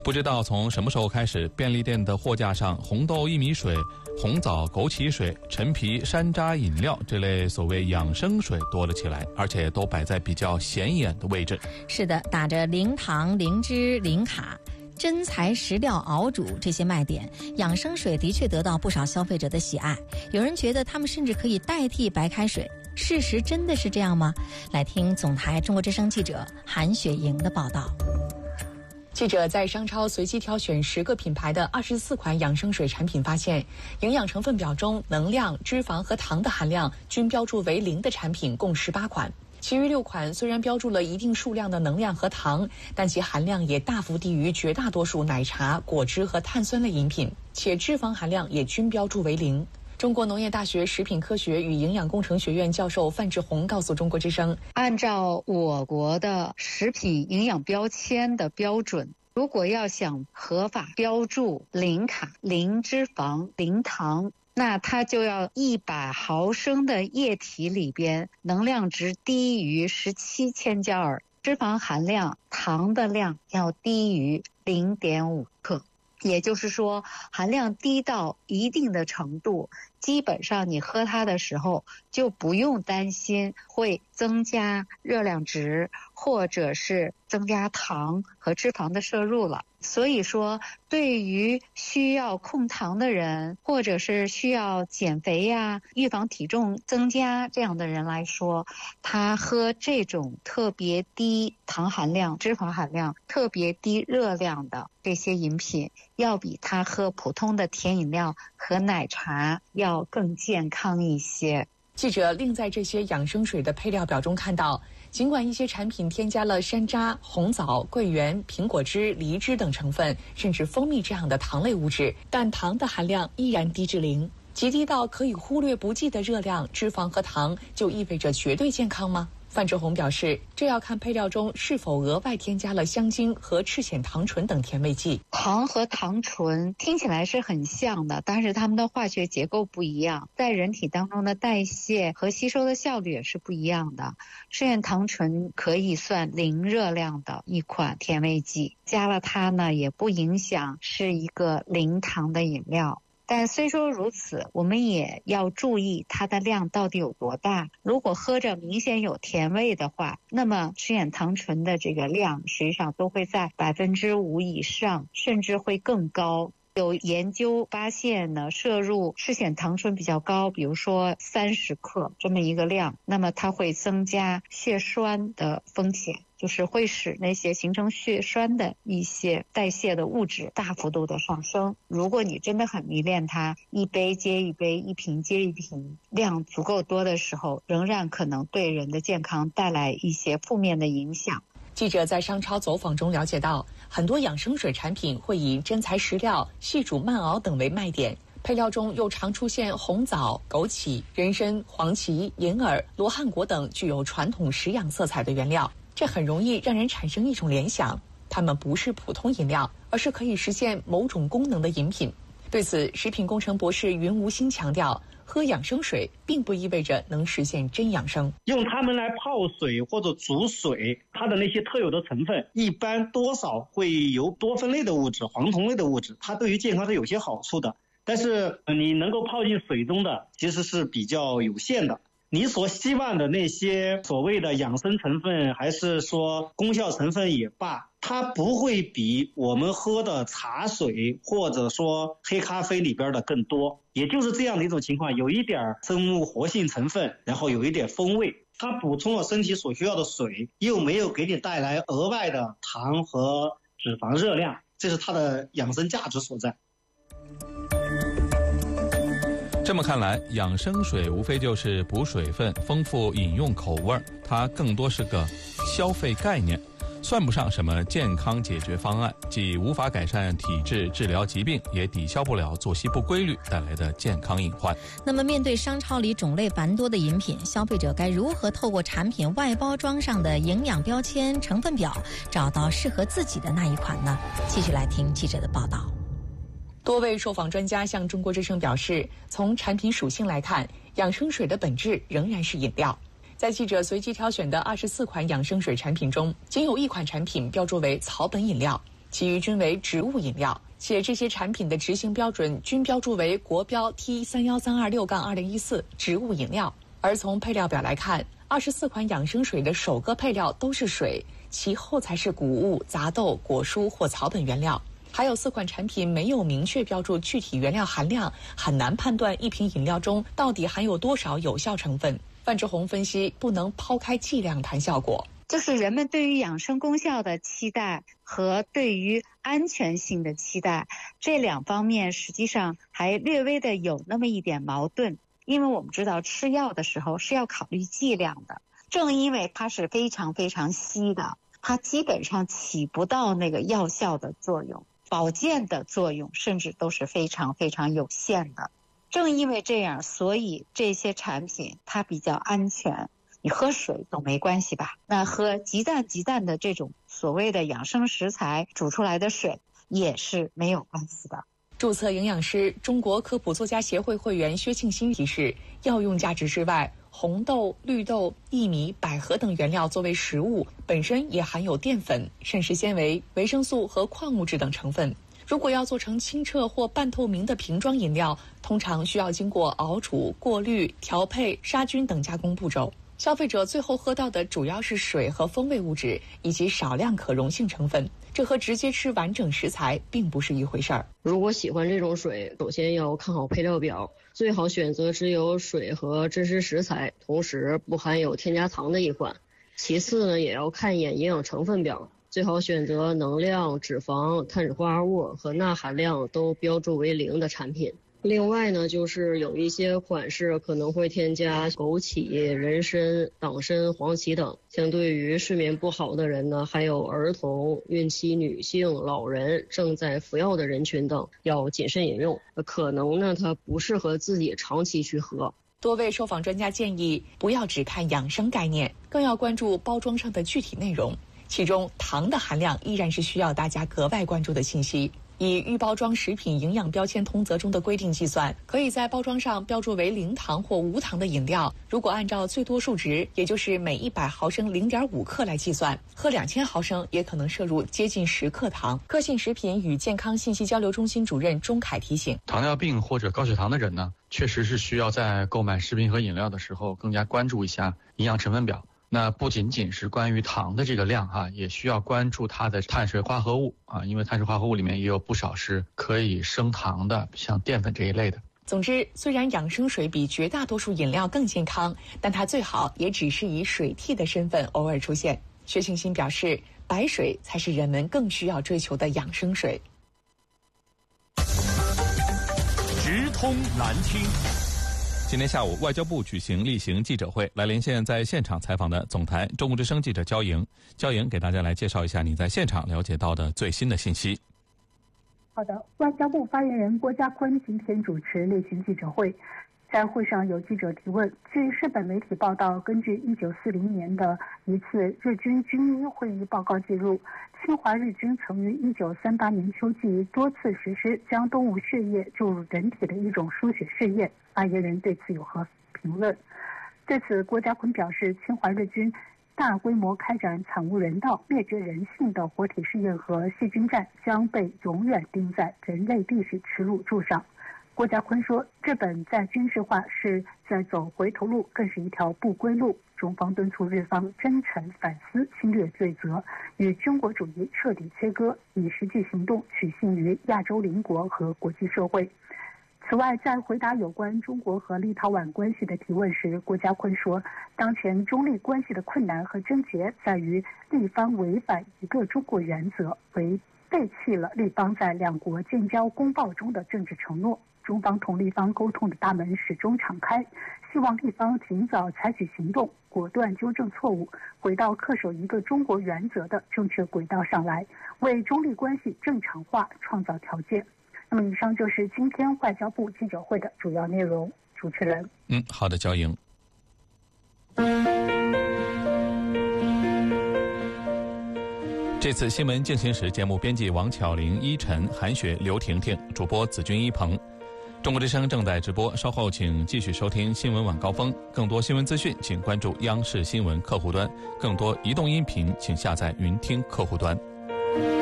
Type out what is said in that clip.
不知道从什么时候开始，便利店的货架上红豆薏米水、红枣枸杞水、陈皮山楂饮料这类所谓养生水多了起来，而且都摆在比较显眼的位置。 是的，打着零糖、零脂、零卡、真材实料熬煮这些卖点，养生水的确得到不少消费者的喜爱。有人觉得他们甚至可以代替白开水，事实真的是这样吗？来听总台中国之声记者韩雪莹的报道。 记者在商超随机挑选10个品牌的24款养生水产品，发现营养成分表中能量、脂肪和糖的含量均标注为0的产品共18款，其余6款虽然标注了一定数量的能量和糖，但其含量也大幅低于绝大多数奶茶、果汁和碳酸类饮品，且脂肪含量也均标注为0。中国农业大学食品科学与营养工程学院教授范志红告诉中国之声， 按照我国的食品营养标签的标准，如果要想合法标注0卡、0脂肪、0糖，那它就要100毫升的液体里边能量值低于17千焦耳，脂肪含量、糖的量要低于0.5克。也就是说，含量低到一定的程度，基本上你喝它的时候就不用担心会增加热量值，或者是增加糖和脂肪的摄入了。所以说，对于需要控糖的人，或者是需要减肥呀、预防体重增加这样的人来说，他喝这种特别低糖含量、脂肪含量、特别低热量的这些饮品，要比他喝普通的甜饮料和奶茶要更健康一些。 记者另在这些养生水的配料表中看到，尽管一些产品添加了山楂、红枣、桂圆、苹果汁、梨汁等成分，甚至蜂蜜这样的糖类物质，但糖的含量依然低至0，极低到可以忽略不计的热量、脂肪和糖，就意味着绝对健康吗？范志红表示，这要看配料中是否额外添加了香精和赤藓糖醇等甜味剂。 糖和糖醇听起来是很像的，但是它们的化学结构不一样，在人体当中的代谢和吸收的效率也是不一样的。赤藓糖醇可以算0热量的一款甜味剂，加了它呢也不影响是一个0糖的饮料。但虽说如此，我们也要注意它的量到底有多大。如果喝着明显有甜味的话，那么赤藓糖醇的这个量实际上都会在5%以上，甚至会更高。有研究发现呢，摄入赤藓糖醇比较高，比如说30克这么一个量，那么它会增加血栓的风险，就是会使那些形成血栓的一些代谢的物质大幅度的上升。如果你真的很迷恋它，一杯接一杯，一瓶接一瓶，量足够多的时候，仍然可能对人的健康带来一些负面的影响。 记者在商超走访中了解到，很多养生水产品会以真材实料、细煮慢熬等为卖点，配料中又常出现红枣、枸杞、人参、黄芪、银耳、罗汉果等具有传统食养色彩的原料，这很容易让人产生一种联想，它们不是普通饮料，而是可以实现某种功能的饮品。对此，食品工程博士云无心强调，喝养生水并不意味着能实现真养生。 用它们来泡水或者煮水，它的那些特有的成分一般多少会有多酚类的物质、黄酮类的物质，它对于健康是有些好处的。但是你能够泡进水中的其实是比较有限的。你所希望的那些所谓的养生成分，还是说功效成分也罢，它不会比我们喝的茶水或者说黑咖啡里边的更多。也就是这样的一种情况，有一点生物活性成分，然后有一点风味，它补充了身体所需要的水，又没有给你带来额外的糖和脂肪热量，这是它的养生价值所在。 这么看来，养生水无非就是补水分、丰富饮用口味，它更多是个消费概念，算不上什么健康解决方案，既无法改善体质、治疗疾病，也抵消不了作息不规律带来的健康隐患。 那么面对商超里种类繁多的饮品，消费者该如何透过产品外包装上的营养标签、成分表，找到适合自己的那一款呢？继续来听记者的报道。 多位受访专家向中国之声表示，从产品属性来看，养生水的本质仍然是饮料。在记者随机挑选的24款养生水产品中，仅有1款产品标注为草本饮料， 其余均为植物饮料，且这些产品的执行标准均标注为国标 T31326-2014植物饮料。而从配料表来看，24款养生水的首个配料都是水，其后才是谷物、杂豆、果蔬或草本原料。还有4款产品没有明确标注具体原料含量，很难判断一瓶饮料中到底含有多少有效成分。范志红分析，不能抛开剂量谈效果。 就是人们对于养生功效的期待和对于安全性的期待，这2方面实际上还略微的有那么一点矛盾。因为我们知道吃药的时候是要考虑剂量的，正因为它是非常非常稀的，它基本上起不到那个药效的作用，保健的作用甚至都是非常非常有限的。正因为这样，所以这些产品它比较安全，你喝水总没关系吧？那喝鸡蛋的这种所谓的养生食材煮出来的水也是没有关系的。 注册营养师、中国科普作家协会会员薛庆新提示，药用价值之外，红豆、绿豆、薏米、百合等原料作为食物，本身也含有淀粉、膳食纤维、维生素和矿物质等成分。如果要做成清澈或半透明的瓶装饮料，通常需要经过熬煮、过滤、调配、杀菌等加工步骤。消费者最后喝到的主要是水和风味物质，以及少量可溶性成分，这和直接吃完整食材并不是一回事儿。 如果喜欢这种水，首先要看好配料表，最好选择只有水和真实食材，同时不含有添加糖的一款。其次呢，也要看一眼营养成分表，最好选择能量、脂肪、碳水化合物和钠含量都标注为0的产品。另外呢，就是有一些款式可能会添加枸杞、人参、党参、黄芪等。相对于睡眠不好的人呢，还有儿童、孕期女性、老人、正在服药的人群等，要谨慎饮用。可能呢，它不适合自己长期去喝。 多位受访专家建议，不要只看养生概念，更要关注包装上的具体内容。其中，糖的含量依然是需要大家格外关注的信息。以预包装食品营养标签通则中的规定计算，可以在包装上标注为0糖或无糖的饮料。如果按照最多数值，也就是每100毫升0.5克来计算，喝2000毫升也可能摄入接近10克糖。科信食品与健康信息交流中心主任钟凯提醒， 糖尿病或者高血糖的人呢，确实是需要在购买食品和饮料的时候更加关注一下营养成分表。那不仅仅是关于糖的这个量也需要关注它的碳水化合物因为碳水化合物里面也有不少是可以升糖的，像淀粉这一类的。 总之，虽然养生水比绝大多数饮料更健康，但它最好也只是以水替的身份偶尔出现。薛庆新表示，白水才是人们更需要追求的养生水。 直通南听。 今天下午，外交部举行例行记者会，来连线在现场采访的总台中国之声记者焦莹。焦莹给大家来介绍一下你在现场了解到的最新的信息。 好的，外交部发言人郭家坤今天主持例行记者会，在会上有记者提问，据日本媒体报道，根据1940年的一次日军军医会议报告记录，侵华日军曾于1938年秋季多次实施将动物血液注入人体的一种输血试验。发言人对此有何评论？对此，郭家坤表示，侵华日军大规模开展惨无人道、灭绝人性的活体试验和细菌战将被永远钉在人类历史耻辱柱上。郭家坤说，日本在军事化是在走回头路，更是一条不归路。中方敦促日方真诚反思侵略罪责，与军国主义彻底切割，以实际行动取信于亚洲邻国和国际社会。此外，在回答有关中国和立陶宛关系的提问时，郭家坤说，当前中立关系的困难和症结在于立方违反一个中国原则，背弃了立方在两国建交公报中的政治承诺。中方同立方沟通的大门始终敞开，希望立方尽早采取行动，果断纠正错误，回到恪守一个中国原则的正确轨道上来，为中立关系正常化创造条件。那么以上就是今天外交部记者会的主要内容。主持人， 好的，焦莹。这次新闻进行时节目编辑王巧玲、依晨、韩雪、刘婷婷，主播子君、一鹏。中国之声正在直播，稍后请继续收听新闻晚高峰。更多新闻资讯，请关注央视新闻客户端；更多移动音频，请下载云听客户端。